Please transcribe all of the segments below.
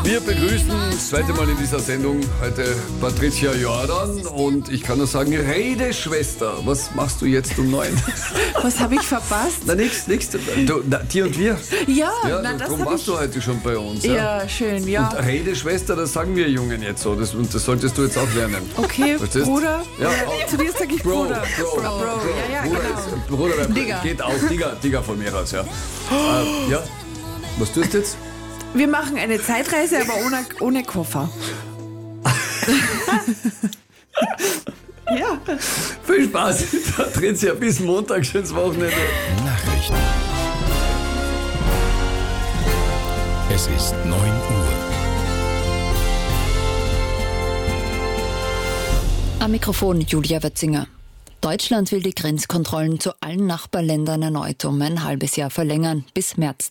Wir begrüßen das zweite Mal in dieser Sendung heute Patricia Jordan und ich kann nur sagen, Rede Schwester, was machst du jetzt um 9? Was habe ich verpasst? Na nix, dir und wir. Ja, Das darum warst du heute schon bei uns. Ja, schön, ja. Und Rede Schwester, das sagen wir Jungen jetzt so, das solltest du jetzt auch lernen. Okay, Verstehst? Bruder. Ja, Zu dir sag ich Bruder. Bro. Ja, Bruder, genau. Bruder Digger. geht auch, Digger von mir aus, ja. Ja, was tust du jetzt? Wir machen eine Zeitreise, aber ohne Koffer. Ja. Viel Spaß, Patricia, bis Montag, schönes Wochenende. Nachrichten. Es ist 9 Uhr. Am Mikrofon Julia Wetzinger. Deutschland will die Grenzkontrollen zu allen Nachbarländern erneut um ein halbes Jahr verlängern, bis März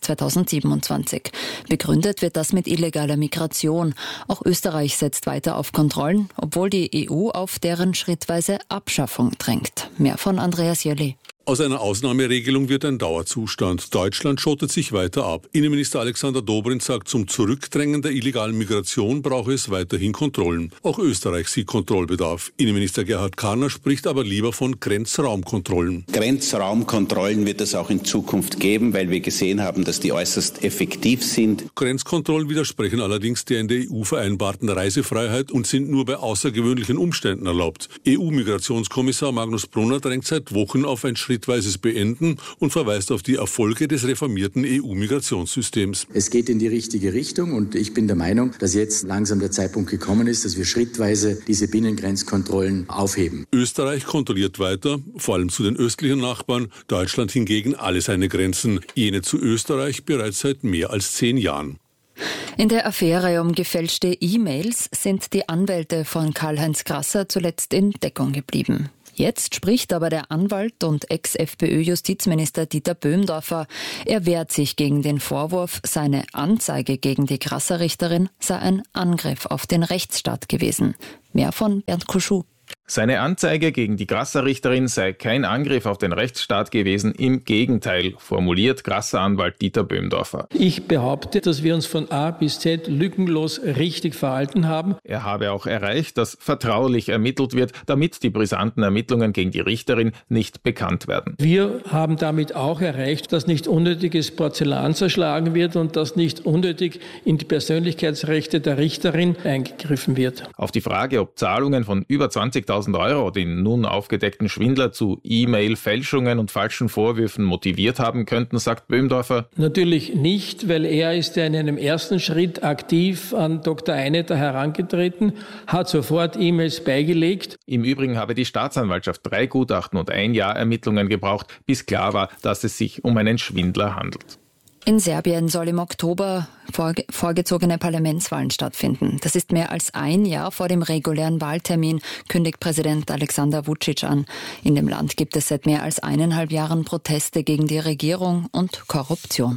2027. Begründet wird das mit illegaler Migration. Auch Österreich setzt weiter auf Kontrollen, obwohl die EU auf deren schrittweise Abschaffung drängt. Mehr von Andreas Jelly. Aus einer Ausnahmeregelung wird ein Dauerzustand. Deutschland schottet sich weiter ab. Innenminister Alexander Dobrindt sagt, zum Zurückdrängen der illegalen Migration brauche es weiterhin Kontrollen. Auch Österreich sieht Kontrollbedarf. Innenminister Gerhard Karner spricht aber lieber von Grenzraumkontrollen. Grenzraumkontrollen wird es auch in Zukunft geben, weil wir gesehen haben, dass die äußerst effektiv sind. Grenzkontrollen widersprechen allerdings der in der EU vereinbarten Reisefreiheit und sind nur bei außergewöhnlichen Umständen erlaubt. EU-Migrationskommissar Magnus Brunner drängt seit Wochen auf ein schrittweises Beenden und verweist auf die Erfolge des reformierten EU-Migrationssystems. Es geht in die richtige Richtung und ich bin der Meinung, dass jetzt langsam der Zeitpunkt gekommen ist, dass wir schrittweise diese Binnengrenzkontrollen aufheben. Österreich kontrolliert weiter, vor allem zu den östlichen Nachbarn, Deutschland hingegen alle seine Grenzen, jene zu Österreich bereits seit mehr als 10 Jahren. In der Affäre um gefälschte E-Mails sind die Anwälte von Karl-Heinz Grasser zuletzt in Deckung geblieben. Jetzt spricht aber der Anwalt und Ex-FPÖ-Justizminister Dieter Böhmdorfer. Er wehrt sich gegen den Vorwurf, seine Anzeige gegen die Grasser-Richterin sei ein Angriff auf den Rechtsstaat gewesen. Mehr von Bernd Kuschuh. Seine Anzeige gegen die Grasser-Richterin sei kein Angriff auf den Rechtsstaat gewesen, im Gegenteil, formuliert Grasser-Anwalt Dieter Böhmdorfer. Ich behaupte, dass wir uns von A bis Z lückenlos richtig verhalten haben. Er habe auch erreicht, dass vertraulich ermittelt wird, damit die brisanten Ermittlungen gegen die Richterin nicht bekannt werden. Wir haben damit auch erreicht, dass nicht unnötiges Porzellan zerschlagen wird und dass nicht unnötig in die Persönlichkeitsrechte der Richterin eingegriffen wird. Auf die Frage, ob Zahlungen von über 20.000 Euro den nun aufgedeckten Schwindler zu E-Mail-Fälschungen und falschen Vorwürfen motiviert haben könnten, sagt Böhmdorfer. Natürlich nicht, weil er ist ja in einem ersten Schritt aktiv an Dr. Einetter herangetreten, hat sofort E-Mails beigelegt. Im Übrigen habe die Staatsanwaltschaft 3 Gutachten und 1 Jahr Ermittlungen gebraucht, bis klar war, dass es sich um einen Schwindler handelt. In Serbien soll im Oktober vorgezogene Parlamentswahlen stattfinden. Das ist mehr als ein Jahr vor dem regulären Wahltermin, kündigt Präsident Alexander Vučić an. In dem Land gibt es seit mehr als 1,5 Jahren Proteste gegen die Regierung und Korruption.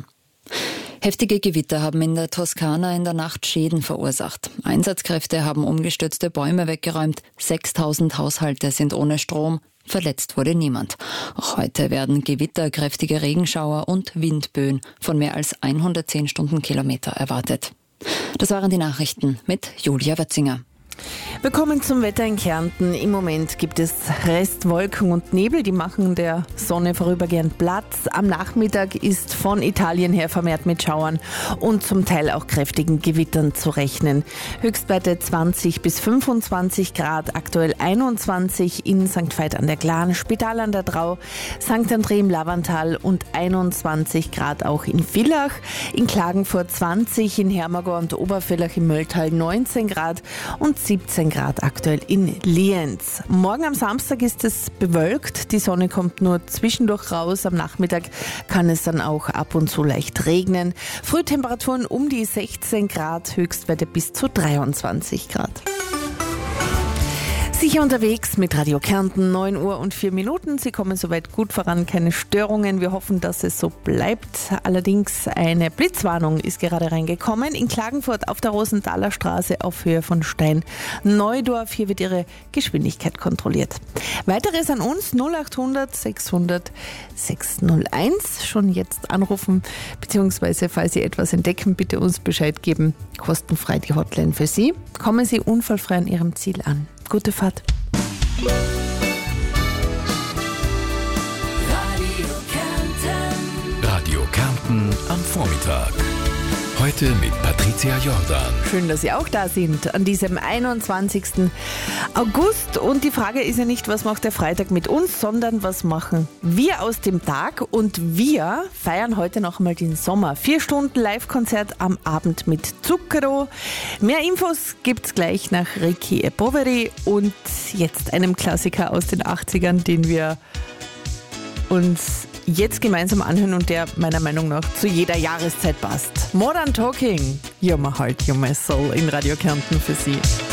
Heftige Gewitter haben in der Toskana in der Nacht Schäden verursacht. Einsatzkräfte haben umgestürzte Bäume weggeräumt. 6.000 Haushalte sind ohne Strom. Verletzt wurde niemand. Auch heute werden Gewitter, kräftige Regenschauer und Windböen von mehr als 110 Stundenkilometer erwartet. Das waren die Nachrichten mit Julia Wetzinger. Wir kommen zum Wetter in Kärnten. Im Moment gibt es Restwolken und Nebel, die machen der Sonne vorübergehend Platz. Am Nachmittag ist von Italien her vermehrt mit Schauern und zum Teil auch kräftigen Gewittern zu rechnen. Höchstwerte 20 bis 25 Grad, aktuell 21 in St. Veit an der Glan, Spital an der Drau, St. André im Lavantal und 21 Grad auch in Villach. In Klagenfurt 20, in Hermagor und Obervillach im Mölltal 19 Grad und 17 Grad aktuell in Lienz. Morgen am Samstag ist es bewölkt, die Sonne kommt nur zwischendurch raus, am Nachmittag kann es dann auch ab und zu leicht regnen. Frühtemperaturen um die 16 Grad, Höchstwerte bis zu 23 Grad. Sicher unterwegs mit Radio Kärnten, 9 Uhr und 4 Minuten. Sie kommen soweit gut voran, keine Störungen. Wir hoffen, dass es so bleibt. Allerdings eine Blitzwarnung ist gerade reingekommen. In Klagenfurt auf der Rosenthaler Straße auf Höhe von Stein-Neudorf. Hier wird Ihre Geschwindigkeit kontrolliert. Weiteres an uns 0800 600 601. Schon jetzt anrufen, beziehungsweise falls Sie etwas entdecken, bitte uns Bescheid geben. Kostenfrei die Hotline für Sie. Kommen Sie unfallfrei an Ihrem Ziel an. Gute Fahrt. Radio Kärnten am Vormittag. Heute mit Patricia Jordan. Schön, dass Sie auch da sind an diesem 21. August. Und die Frage ist ja nicht, was macht der Freitag mit uns, sondern was machen wir aus dem Tag. Und wir feiern heute noch einmal den Sommer. 4 Stunden Live-Konzert am Abend mit Zucchero. Mehr Infos gibt's gleich nach Ricky e Poveri und jetzt einem Klassiker aus den 80ern, den wir uns jetzt gemeinsam anhören und der meiner Meinung nach zu jeder Jahreszeit passt. Modern Talking, You're my heart, you're my soul in Radio Kärnten für Sie.